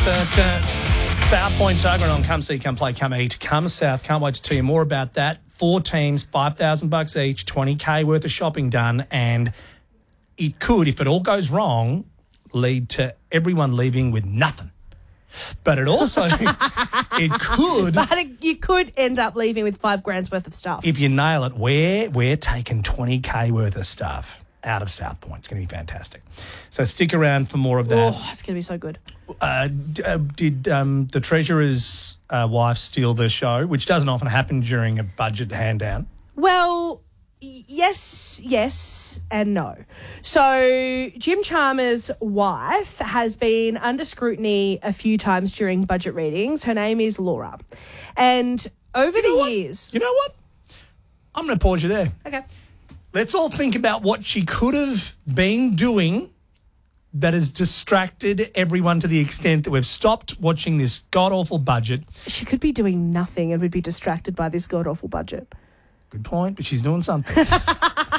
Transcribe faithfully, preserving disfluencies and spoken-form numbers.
But uh, South Point Tiger on Come See, Come Play, Come Eat, Come South. Can't wait to tell you more about that. Four teams, five thousand bucks each, twenty K worth of shopping done, and it could, if it all goes wrong, lead to everyone leaving with nothing. But it also, it could. But it, you could end up leaving with five grand's worth of stuff. If you nail it, we're, we're taking twenty K worth of stuff out of South Point. It's going to be fantastic. So stick around for more of that. Oh, it's going to be so good. Uh, d- uh, did um, the Treasurer's uh, wife steal the show, which doesn't often happen during a budget hand-down? Well, y- yes, yes, and no. So Jim Chalmers' wife has been under scrutiny a few times during budget readings. Her name is Laura. And over You know the what? years... You know what? I'm going to pause you there. Okay. Let's all think about what she could have been doing that has distracted everyone to the extent that we've stopped watching this god-awful budget. She could be doing nothing and would be distracted by this god-awful budget. Good point, but she's doing something.